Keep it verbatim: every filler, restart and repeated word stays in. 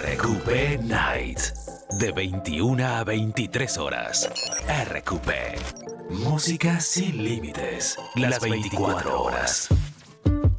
R Q P Night. De veintiuna a veintitrés horas. R Q P. Música sin límites. Las veinticuatro horas.